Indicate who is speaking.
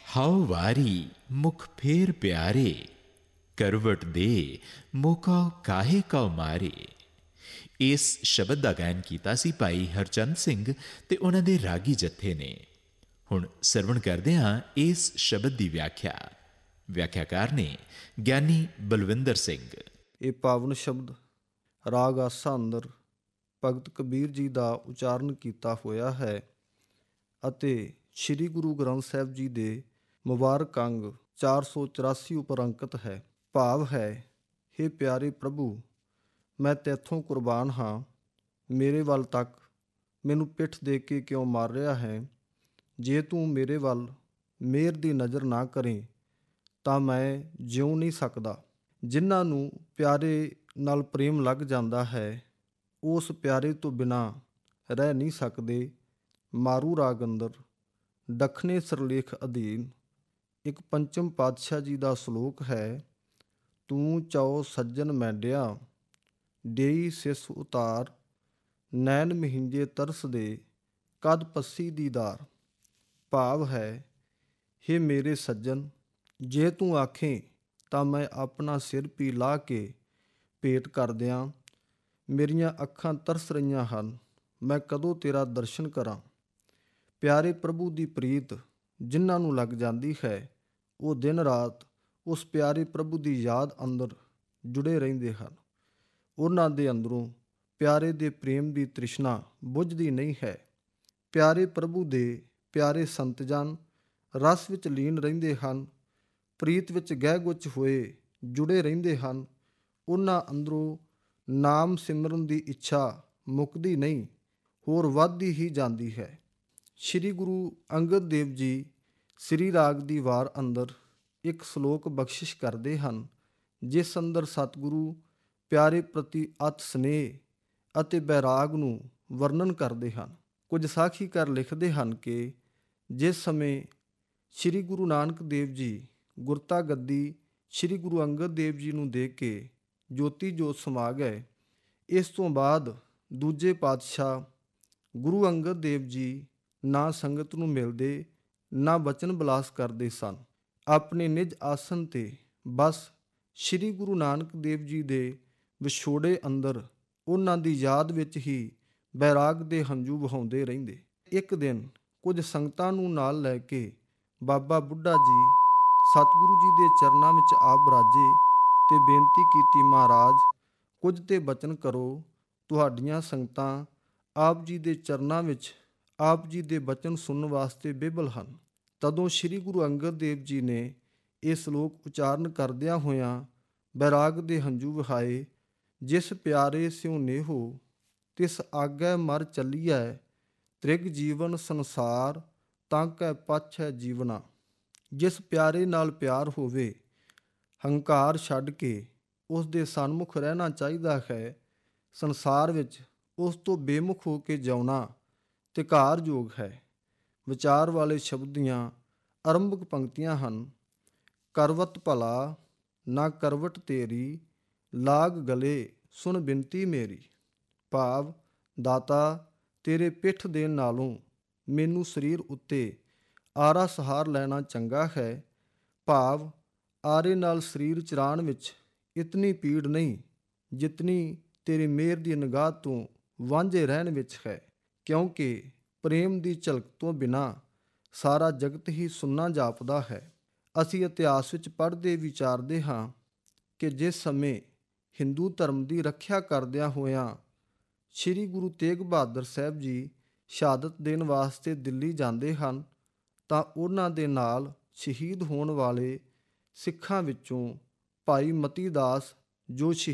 Speaker 1: How ਵਾਰੀ ਮੁਖ ਫੇਰ ਪਿਆਰੇ, ਕਰਵਟ ਦੇ ਮੋਕਾ ਕਾਹੇ ਕਉ ਮਾਰੇ। ਇਸ ਸ਼ਬਦ ਦਾ ਗਾਇਨ ਕੀਤਾ ਸੀ ਭਾਈ ਹਰਚੰਦ ਸਿੰਘ ਤੇ ਉਹਨਾਂ ਦੇ ਰਾਗੀ ਜੱਥੇ ਨੇ। ਹੁਣ ਸਰਵਣ ਕਰਦੇ ਹਾਂ ਇਸ ਸ਼ਬਦ ਦੀ ਵਿਆਖਿਆ। ਵਿਆਖਿਆਕਾਰ ਨੇ ਗਿਆਨੀ ਬਲਵਿੰਦਰ ਸਿੰਘ।
Speaker 2: ਇਹ ਪਾਵਨ ਸ਼ਬਦ ਰਾਗ ਆਸਾ ਅੰਦਰ ਭਗਤ ਕਬੀਰ ਜੀ ਦਾ ਉਚਾਰਨ ਕੀਤਾ ਹੋਇਆ ਹੈ ਅਤੇ ਸ੍ਰੀ ਗੁਰੂ ਗ੍ਰੰਥ ਸਾਹਿਬ ਜੀ ਦੇ ਮੁਬਾਰਕ ਅੰਗ 484 ਉੱਪਰ ਅੰਕਿਤ ਹੈ। ਭਾਵ ਹੈ, ਹੇ ਪਿਆਰੇ ਪ੍ਰਭੂ, ਮੈਂ ਤੈਥੋਂ ਕੁਰਬਾਨ ਹਾਂ। ਮੇਰੇ ਵੱਲ ਤੱਕ ਮੈਨੂੰ ਪਿੱਠ ਦੇ ਕੇ ਕਿਉਂ ਮਾਰ ਰਿਹਾ ਹੈ? ਜੇ ਤੂੰ ਮੇਰੇ ਵੱਲ ਮਿਹਰ ਦੀ ਨਜ਼ਰ ਨਾ ਕਰੇ ਤਾਂ ਮੈਂ ਜਿਉ ਨਹੀਂ ਸਕਦਾ। ਜਿਨ੍ਹਾਂ ਨੂੰ ਪਿਆਰੇ ਨਾਲ ਪ੍ਰੇਮ ਲੱਗ ਜਾਂਦਾ ਹੈ, ਉਸ ਪਿਆਰੇ ਤੋਂ ਬਿਨਾਂ ਰਹਿ ਨਹੀਂ ਸਕਦੇ। ਮਾਰੂ ਰਾਗ ਅੰਦਰ ਦੱਖਣੇ ਸਿਰਲੇਖ ਅਧੀਨ ਇੱਕ ਪੰਚਮ ਪਾਤਸ਼ਾਹ ਜੀ ਦਾ ਸਲੋਕ ਹੈ। ਤੂੰ ਚਾਉ ਸੱਜਣ ਮੈਂਡਿਆ, ਡੇਈ ਸਿਸ ਉਤਾਰ, ਨੈਣ ਮਹਿੰਜੇ ਤਰਸਦੇ, ਕਦ ਪੱਸੀ ਦੀਦਾਰ। ਭਾਵ ਹੈ, ਹੇ ਮੇਰੇ ਸੱਜਣ, ਜੇ ਤੂੰ ਆਖੇ ਤਾਂ ਮੈਂ ਆਪਣਾ ਸਿਰ ਪੀ ਲਾਹ ਕੇ ਭੇਟ ਕਰ ਦਿਆਂ। ਮੇਰੀਆਂ ਅੱਖਾਂ ਤਰਸ ਰਹੀਆਂ ਹਨ, ਮੈਂ ਕਦੋਂ ਤੇਰਾ ਦਰਸ਼ਨ ਕਰਾਂ। ਪਿਆਰੇ ਪ੍ਰਭੂ ਦੀ ਪ੍ਰੀਤ ਜਿਨ੍ਹਾਂ ਨੂੰ ਲੱਗ ਜਾਂਦੀ ਹੈ, ਉਹ ਦਿਨ ਰਾਤ ਉਸ ਪਿਆਰੇ ਪ੍ਰਭੂ ਦੀ ਯਾਦ ਅੰਦਰ ਜੁੜੇ ਰਹਿੰਦੇ ਹਨ। ਉਹਨਾਂ ਦੇ ਅੰਦਰੋਂ ਪਿਆਰੇ ਦੇ ਪ੍ਰੇਮ ਦੀ ਤ੍ਰਿਸ਼ਨਾ ਬੁਝਦੀ ਨਹੀਂ ਹੈ। ਪਿਆਰੇ ਪ੍ਰਭੂ ਦੇ ਪਿਆਰੇ ਸੰਤ ਜਨ ਰਸ ਵਿੱਚ ਲੀਨ ਰਹਿੰਦੇ ਹਨ, ਪ੍ਰੀਤ ਵਿੱਚ ਗਹਿ ਗੁੱਚ ਹੋਏ ਜੁੜੇ ਰਹਿੰਦੇ ਹਨ। ਉਹਨਾਂ ਅੰਦਰੋਂ ਨਾਮ ਸਿਮਰਨ ਦੀ ਇੱਛਾ ਮੁੱਕਦੀ ਨਹੀਂ, ਹੋਰ ਵੱਧਦੀ ਹੀ ਜਾਂਦੀ ਹੈ। ਸ੍ਰੀ ਗੁਰੂ ਅੰਗਦ ਦੇਵ ਜੀ ਸ੍ਰੀ ਰਾਗ ਦੀ ਵਾਰ ਅੰਦਰ ਇੱਕ ਸਲੋਕ ਬਖਸ਼ਿਸ਼ ਕਰਦੇ ਹਨ, ਜਿਸ ਅੰਦਰ ਸਤਿਗੁਰੂ ਪਿਆਰੇ ਪ੍ਰਤੀ ਅਤਿ ਸਨੇਹ ਅਤੇ ਬੈਰਾਗ ਨੂੰ ਵਰਣਨ ਕਰਦੇ ਹਨ। ਕੁਝ ਸਾਖੀਕਾਰ ਲਿਖਦੇ ਹਨ ਕਿ ਜਿਸ ਸਮੇਂ ਸ੍ਰੀ ਗੁਰੂ ਨਾਨਕ ਦੇਵ ਜੀ ਗੁਰਤਾ ਗੱਦੀ ਸ੍ਰੀ ਗੁਰੂ ਅੰਗਦ ਦੇਵ ਜੀ ਨੂੰ ਦੇ ਕੇ ਜੋਤੀ ਜੋਤ ਸਮਾ ਗਏ, ਇਸ ਤੋਂ ਬਾਅਦ ਦੂਜੇ ਪਾਤਸ਼ਾਹ ਗੁਰੂ ਅੰਗਦ ਦੇਵ ਜੀ ਨਾ ਸੰਗਤ ਨੂੰ ਮਿਲਦੇ, ਨਾ ਬਚਨ ਬਿਲਾਸ ਕਰਦੇ ਸਨ। ਆਪਣੇ ਨਿਜ ਆਸਣ 'ਤੇ ਬਸ ਸ੍ਰੀ ਗੁਰੂ ਨਾਨਕ ਦੇਵ ਜੀ ਦੇ ਵਿਛੋੜੇ ਅੰਦਰ ਉਹਨਾਂ ਦੀ ਯਾਦ ਵਿੱਚ ਹੀ ਬੈਰਾਗ ਦੇ ਹੰਝੂ ਵਹਾਉਂਦੇ ਰਹਿੰਦੇ। ਇੱਕ ਦਿਨ ਕੁਝ ਸੰਗਤਾਂ ਨੂੰ ਨਾਲ ਲੈ ਕੇ ਬਾਬਾ ਬੁੱਢਾ ਜੀ ਸਤਿਗੁਰੂ ਜੀ ਦੇ ਚਰਨਾਂ ਵਿੱਚ ਆ ਬਰਾਜੇ ਤੇ ਬੇਨਤੀ ਕੀਤੀ, ਮਹਾਰਾਜ ਕੁਝ ਤੇ ਬਚਨ ਕਰੋ। ਤੁਹਾਡੀਆਂ ਸੰਗਤਾਂ ਆਪ ਜੀ ਦੇ ਚਰਨਾਂ ਵਿੱਚ ਆਪ ਜੀ ਦੇ ਬਚਨ ਸੁਣਨ ਵਾਸਤੇ ਬਿਬਲ ਹਨ। ਤਦੋਂ ਸ੍ਰੀ ਗੁਰੂ ਅੰਗਦ ਦੇਵ ਜੀ ਨੇ ਇਹ ਸਲੋਕ ਉਚਾਰਨ ਕਰਦਿਆਂ ਹੋਇਆਂ ਬੈਰਾਗ ਦੇ ਹੰਝੂ ਵਹਾਏ। ਜਿਸ ਪਿਆਰੇ ਸਿਉ ਨੇਹੋ, ਤਿਸ ਆਗੈ ਮਰ ਚੱਲੀਐ, ਤ੍ਰਿਗ ਜੀਵਨ ਸੰਸਾਰ, ਤਾਂ ਕੈ ਪਾਛੈ ਜੀਵਨਾ। ਜਿਸ ਪਿਆਰੇ ਨਾਲ ਪਿਆਰ ਹੋਵੇ, ਹੰਕਾਰ ਛੱਡ ਕੇ ਉਸ ਦੇ ਸਨਮੁਖ ਰਹਿਣਾ ਚਾਹੀਦਾ ਹੈ। ਸੰਸਾਰ ਵਿੱਚ ਉਸ ਤੋਂ ਬੇਮੁਖ ਹੋ ਕੇ ਜਿਉਣਾ ਧਿਕਾਰਯੋਗ ਹੈ। ਵਿਚਾਰ ਵਾਲੇ ਸ਼ਬਦ ਦੀਆਂ ਆਰੰਭਕ ਪੰਕਤੀਆਂ ਹਨ। ਕਰਵਤ ਭਲਾ ਨਾ ਕਰਵਟ ਤੇਰੀ, ਲਾਗ ਗਲੇ ਸੁਣ ਬਿਨਤੀ ਮੇਰੀ। ਭਾਵ, ਦਾਤਾ ਤੇਰੇ ਪਿੱਠ ਦੇਣ ਨਾਲੋਂ ਮੈਨੂੰ ਸਰੀਰ ਉੱਤੇ ਆਰਾ ਸਹਾਰ ਲੈਣਾ ਚੰਗਾ ਹੈ। ਭਾਵ, ਆਰੇ ਨਾਲ ਸਰੀਰ ਚਰਾਣ ਵਿੱਚ ਇਤਨੀ ਪੀੜ ਨਹੀਂ ਜਿਤਨੀ ਤੇਰੀ ਮਿਹਰ ਦੀ ਨਿਗਾਹ ਤੋਂ ਵਾਂਝੇ ਰਹਿਣ ਵਿੱਚ ਹੈ, ਕਿਉਂਕਿ ਪ੍ਰੇਮ ਦੀ ਝਲਕ ਤੋਂ ਬਿਨਾਂ ਸਾਰਾ ਜਗਤ ਹੀ ਸੁੰਨਾ ਜਾਪਦਾ ਹੈ। ਅਸੀਂ ਇਤਿਹਾਸ ਵਿੱਚ ਪੜ੍ਹਦੇ ਵਿਚਾਰਦੇ ਹਾਂ ਕਿ ਜਿਸ ਸਮੇਂ ਹਿੰਦੂ ਧਰਮ ਦੀ ਰੱਖਿਆ ਕਰਦਿਆਂ ਹੋਇਆਂ ਸ੍ਰੀ ਗੁਰੂ ਤੇਗ ਬਹਾਦਰ ਸਾਹਿਬ ਜੀ ਸ਼ਹਾਦਤ ਦੇਣ ਵਾਸਤੇ ਦਿੱਲੀ ਜਾਂਦੇ ਹਨ, ਤਾਂ ਉਹਨਾਂ ਦੇ ਨਾਲ ਸ਼ਹੀਦ ਹੋਣ ਵਾਲੇ ਸਿੱਖਾਂ ਵਿੱਚੋਂ ਭਾਈ ਮਤੀ ਦਾਸ ਜੋ